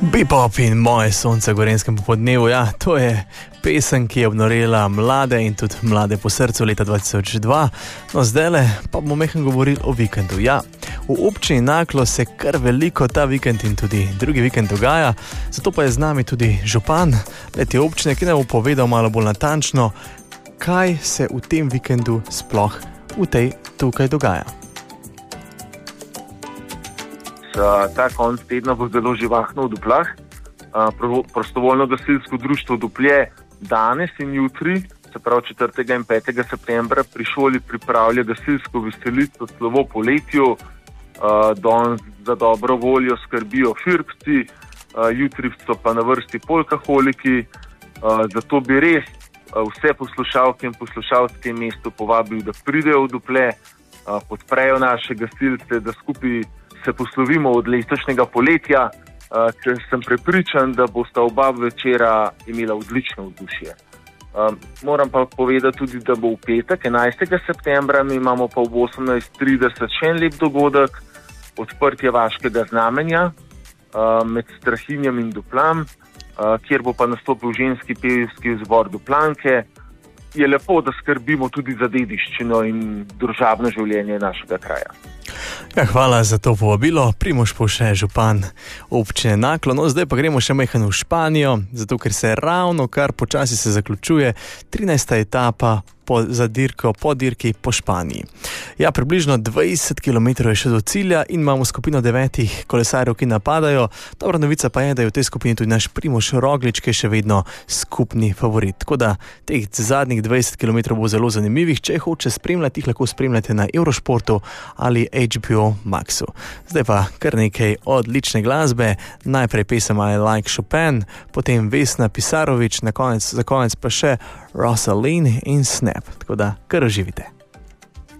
Bebop in Moje sonce v gorenskem popoldnevu, ja, to je pesem, ki je obnorela mlade in tudi mlade po srcu leta 2002. No, zdajle pa bomo mehko govorili o vikendu. Ja, v občini Naklo se kar veliko ta vikend in tudi drugi vikend dogaja, zato pa je z nami tudi župan te občine, ki nam bo povedal malo bolj natančno, kaj se v tem vikendu sploh tukaj dogaja. Ta konc tedna bo zelo živahno v Duplah. Prostovoljno gasilsko društvo Duplje danes in jutri, se pravi 4. in 5. septembra, pri šoli pripravlja gasilsko veselico Slovo poletju. Danes za dobro voljo skrbijo firpci, jutri so pa na vrsti polkaholiki. Zato bi res vse poslušalke in poslušalske mestu povabil, da pridejo v Duplje, podprejo naše gasilce, da skupaj se poslovimo od letošnjega poletja, ker sem prepričan, da bosta oba večera imela odlično vzdušje. Moram pa povedati tudi, da bo v petek, 11. septembra, mi imamo pa v 18:30 še en lep dogodek, odprtje vaškega znamenja med Strahinjem in Duplam, kjer bo pa nastopil ženski pevski zbor Duplanke. Je lepo, da skrbimo tudi za dediščino in družabno življenje našega kraja. Ja, hvala za to povabilo. Primož Povše, župan občine Naklo. No, zdaj pa gremo še majhen v Španijo, zato ker se ravno kar počasi se zaključuje 13. etapa za dirko po dirki po Španiji. Ja, približno 20 km je še do cilja in imamo skupino 9 kolesarjev, ki napadajo. Dobra novica pa je, da je v tej skupini tudi naš Primož Roglič, ki je še vedno skupni favorit. Tako da teh zadnjih 20 km bo zelo zanimivih. Če hoče spremljati, jih lahko spremljate na Eurošportu ali HBO Maxu. Zdaj pa kar nekaj odlične glasbe. Najprej pesem I Like Chopin, potem Vesna Pisarović, za konec pa še Rosaline in Snap. Tako da kar uživite.